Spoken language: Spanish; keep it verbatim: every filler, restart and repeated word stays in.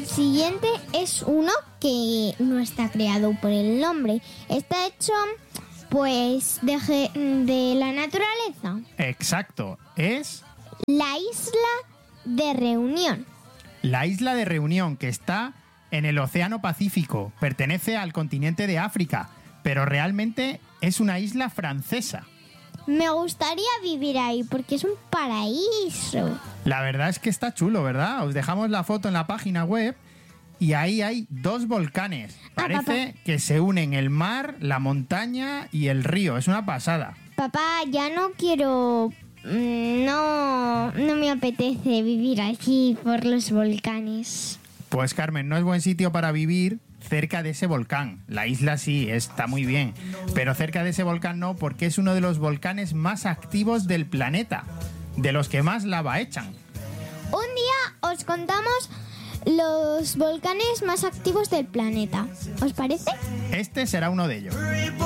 El siguiente es uno que no está creado por el hombre. Está hecho, pues, de, ge- de la naturaleza. Exacto, es La isla de Reunión. la isla de Reunión, que está en el Océano Pacífico. Pertenece al continente de África, pero realmente es una isla francesa. Me gustaría vivir ahí porque es un paraíso. La verdad es que está chulo, ¿verdad? Os dejamos la foto en la página web y ahí hay dos volcanes. Ah, Parece que se unen el mar, la montaña y el río. Es una pasada. Papá, ya no quiero... mm, No, no me apetece vivir aquí por los volcanes. Pues Carmen, no es buen sitio para vivir cerca de ese volcán. La isla sí, está muy bien, pero cerca de ese volcán no, porque es uno de los volcanes más activos del planeta, de los que más lava echan. Un día os contamos los volcanes más activos del planeta. ¿Os parece? Este será uno de ellos.